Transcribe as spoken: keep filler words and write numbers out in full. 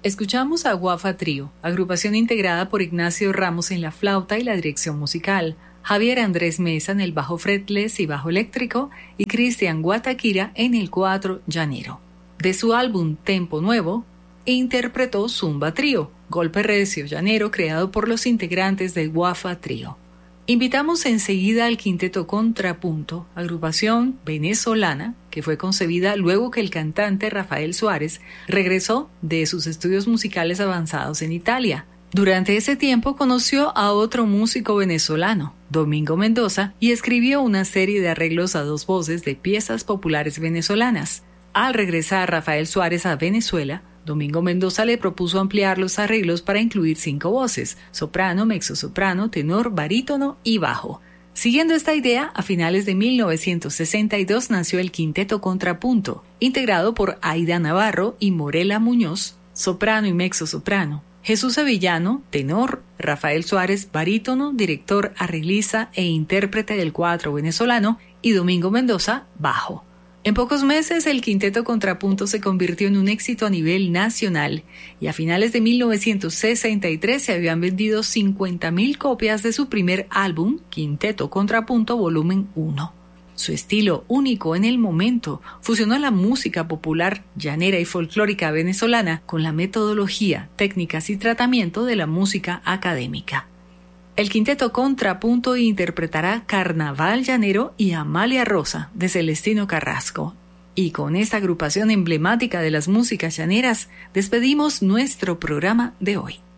Escuchamos a Guafa Trío, agrupación integrada por Ignacio Ramos en la flauta y la dirección musical, Javier Andrés Mesa en el bajo fretless y bajo eléctrico y Cristian Guataquira en el cuatro llanero. De su álbum Tempo Nuevo, interpretó Zumba Trío, golpe recio llanero creado por los integrantes de Guafa Trío. Invitamos enseguida al quinteto Contrapunto, agrupación venezolana que fue concebida luego que el cantante Rafael Suárez regresó de sus estudios musicales avanzados en Italia. Durante ese tiempo conoció a otro músico venezolano, Domingo Mendoza, y escribió una serie de arreglos a dos voces de piezas populares venezolanas. Al regresar Rafael Suárez a Venezuela, Domingo Mendoza le propuso ampliar los arreglos para incluir cinco voces: soprano, mezzosoprano, tenor, barítono y bajo. Siguiendo esta idea, a finales de mil novecientos sesenta y dos nació el Quinteto Contrapunto, integrado por Aida Navarro y Morela Muñoz, soprano y mezzosoprano, Jesús Sevillano, tenor, Rafael Suárez, barítono, director, arreglista e intérprete del cuatro venezolano, y Domingo Mendoza, bajo. En pocos meses, el Quinteto Contrapunto se convirtió en un éxito a nivel nacional y a finales de mil novecientos sesenta y tres se habían vendido cincuenta mil copias de su primer álbum, Quinteto Contrapunto Volumen uno. Su estilo único en el momento fusionó la música popular, llanera y folclórica venezolana con la metodología, técnicas y tratamiento de la música académica. El Quinteto Contrapunto interpretará Carnaval Llanero y Amalia Rosa de Celestino Carrasco. Y con esta agrupación emblemática de las músicas llaneras despedimos nuestro programa de hoy.